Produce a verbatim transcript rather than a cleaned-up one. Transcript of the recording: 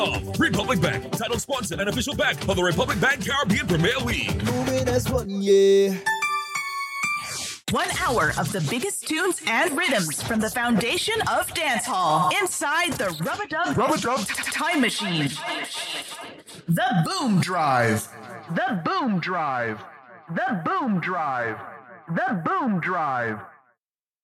of Republic Bank, title sponsor and official bank of the Republic Bank Caribbean Premier League. Moving as one, yeah. One hour of the biggest tunes and rhythms from the foundation of dancehall inside the Rub-a-Dub Rub-a-Dub Time Machine. The Boom Drive. The Boom Drive. The Boom Drive. The Boom Drive.